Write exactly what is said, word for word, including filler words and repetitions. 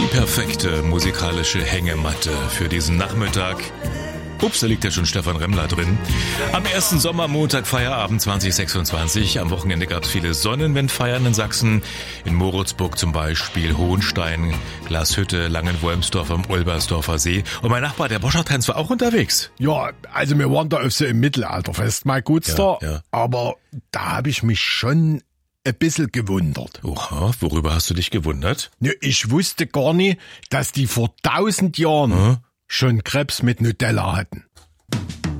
Die perfekte musikalische Hängematte für diesen Nachmittag. Ups, da liegt ja schon Stefan Remmler drin. Am ersten Sommermontag, Feierabend zwanzig sechsundzwanzig. Am Wochenende gab es viele Sonnenwendfeiern in Sachsen. In Moritzburg zum Beispiel, Hohenstein, Glashütte, Langenwolmsdorf am Olbersdorfer See. Und mein Nachbar, der Boschertanz, war auch unterwegs. Ja, also wir waren da öfter im Mittelalterfest, mein Gutster. Ja, ja. Aber da habe ich mich schon ein bisschen gewundert. Oha, worüber hast du dich gewundert? Ja, ich wusste gar nicht, dass die vor tausend Jahren Hm? schon Krebs mit Nutella hatten.